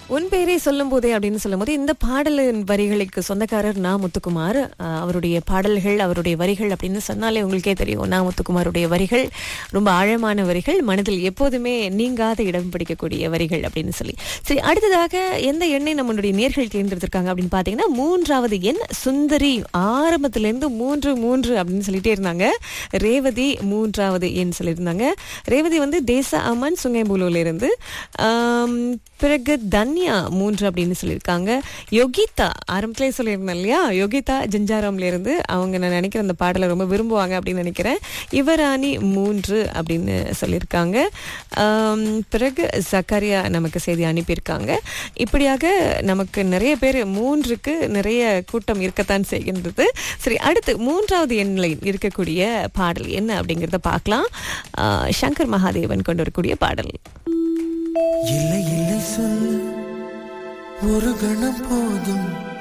உன் பேரை சொல்லும் போதே அப்படின்னு சொல்லும் போது இந்த பாடலின் வரிகளுக்கு சொந்தக்காரர் நா முத்துக்குமார். அவருடைய பாடல்கள் அவருடைய வரிகள் அப்படின்னு சொன்னாலே உங்களுக்கே தெரியும். நா முத்துக்குமாருடைய வரிகள் ரொம்ப ஆழமான வரிகள், மனதில் எப்போதுமே நீங்காத இடம் பிடிக்கக்கூடிய வரிகள் அப்படின்னு சொல்லி. சரி, அடுத்ததாக எந்த எண்ணை நம்மளுடைய நேர்கள் தேர்ந்தெடுத்திருக்காங்க அப்படின்னு பாத்தீங்கன்னா 3வது எண் சுந்தரி. ஆரம்பத்திலிருந்து 3 அப்படின்னு சொல்லிட்டே இருந்தாங்க. ரேவதி 3வது எண் சொல்லியிருந்தாங்க. ரேவதி வந்து தேச அமன் சுங்கைபூலூர்ல இருந்து. பிறகு தன்யா 3 அப்படின்னு சொல்லியிருக்காங்க. யோகிதா ஆரம்பத்திலே சொல்லியிருந்தேன் இல்லையா, யோகிதா ஜஞ்சாராம்ல இருந்து. அவங்க நான் நினைக்கிறேன் அந்த பாடலை ரொம்ப விரும்புவாங்க அப்படின்னு நினைக்கிறேன். யுவராணி 3 அப்படின்னு சொல்லியிருக்காங்க. பிறகு ஜக்கரியா நமக்கு செய்தி அனுப்பியிருக்காங்க. இப்படியாக நமக்கு நிறைய பேர் 3க்கு நிறைய கூட்டம் இருக்கத்தான் செய்கின்றது. சரி, அடுத்து 3வது எண்ணில் இருக்கக்கூடிய பாடல் என்ன அப்படிங்கிறத பார்க்கலாம். சங்கர் மகாதேவன் கொண்டு வரக்கூடிய பாடல். இல்லை இல்லை சொல் ஒரு கணம் போதும்